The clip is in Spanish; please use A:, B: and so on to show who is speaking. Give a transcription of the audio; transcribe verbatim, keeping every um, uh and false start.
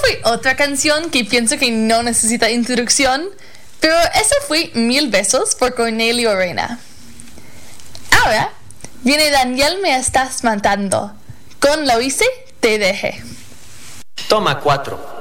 A: fue otra canción que pienso que no necesita introducción, pero esa fue Mil Besos por Cornelio Reina. Ahora viene Daniel Me Estás Matando. Con Lo Hice, Te Dejé.
B: Toma cuatro.